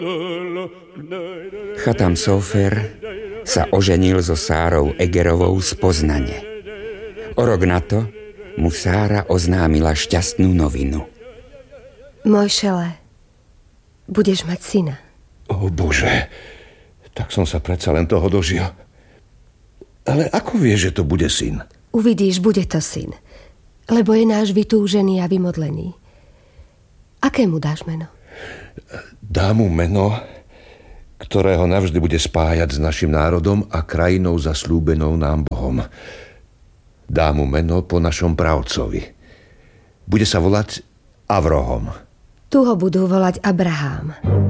Chatam Sofer sa oženil so Sárou Egerovou z Poznane. O rok na to mu Sára oznámila šťastnú novinu. Mojšele, budeš mať syna. O Bože, tak som sa predsa len toho dožil. Ale ako vieš, že to bude syn? Uvidíš, bude to syn, lebo je náš vytúžený a vymodlený. Aké mu dáš meno? Dám mu meno, ktorého navždy bude spájať s našim národom a krajinou zasľúbenou nám Bohom. Dám mu meno po našom pravcovi. Bude sa volať Avrohom. Tu ho budú volať Abrahám.